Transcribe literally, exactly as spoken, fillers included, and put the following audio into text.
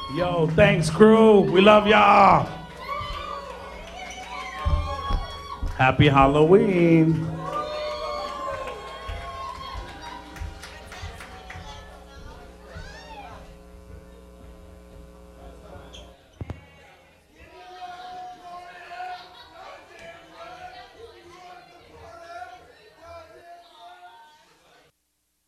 Yo, thanks, crew. We love y'all. Happy Halloween.